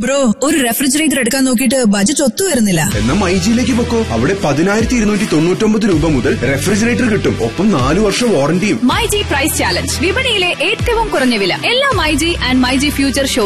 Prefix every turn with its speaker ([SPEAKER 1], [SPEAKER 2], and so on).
[SPEAKER 1] Bro, ഒരു refrigerator എടുക്കാൻ നോക്കിയിട്ട് ബജറ്റ് ഒത്തു വരുന്നില്ല.
[SPEAKER 2] എന്നാ മൈജിയിലേക്ക് പൊക്കോ. അവിടെ 10,299 രൂപ മുതൽ റെഫ്രിജറേറ്റർ കിട്ടും. ഒപ്പം 4 വർഷം വാറണ്ടിയും.
[SPEAKER 3] MyG price challenge. വിപണിയിലെ ഏറ്റവും കുറഞ്ഞ വില. എല്ലാ myG and myG future show